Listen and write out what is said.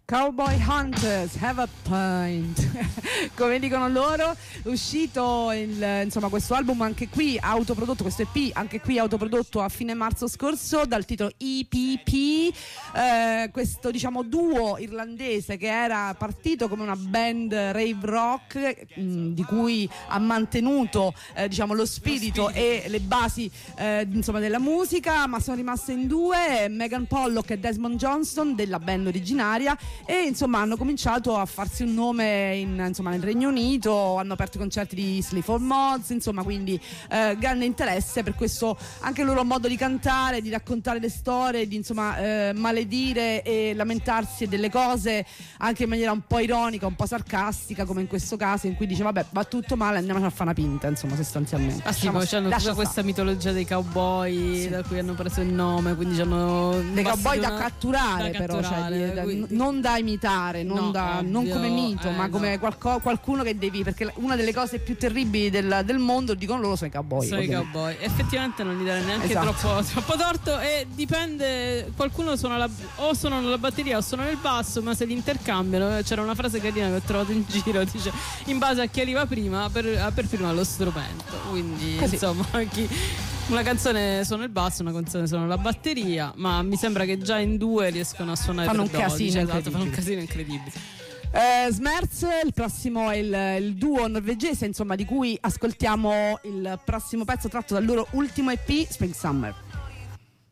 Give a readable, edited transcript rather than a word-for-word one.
Cowboy Hunters, Have a Pint. Come dicono loro, è uscito insomma questo album, anche qui autoprodotto, questo EP anche qui autoprodotto a fine marzo scorso, dal titolo EPP. Questo diciamo duo irlandese che era partito come una band rave rock, di cui ha mantenuto diciamo lo spirito e le basi insomma della musica, ma sono rimaste in due, Megan Pollock e Desmond Johnston della band originaria, e insomma hanno cominciato a farsi un nome insomma nel Regno Unito, hanno aperto concerti di Sleaford Mods, insomma, quindi grande interesse per questo anche il loro modo di cantare, di raccontare le storie, di insomma maledire e lamentarsi delle cose anche in maniera un po' ironica, un po' sarcastica, come in questo caso in cui dice vabbè, va tutto male, andiamo a fare una pinta, insomma, sostanzialmente. Sì, poi c'hanno tutta questa mitologia dei cowboy, sì, da cui hanno preso il nome, quindi c'hanno dei cowboy da catturare, però cioè, non da imitare, non come mito, ma come qualcuno che devi, perché una delle cose più terribili del mondo, dicono loro, sono i cowboy. Sono i cowboy. Effettivamente non gli dare neanche troppo torto, e dipende, qualcuno suona o suonano la batteria o suonano il basso, ma se li intercambiano. C'era una frase carina che ho trovato in giro, dice in base a chi arriva prima per prima lo strumento, quindi così. Insomma, una canzone suona il basso, una canzone suona la batteria, ma mi sembra che già in due riescono a suonare, fanno un casino incredibile. Smerz, il prossimo è il duo norvegese, insomma, di cui ascoltiamo il prossimo pezzo tratto dal loro ultimo EP, Spring Summer.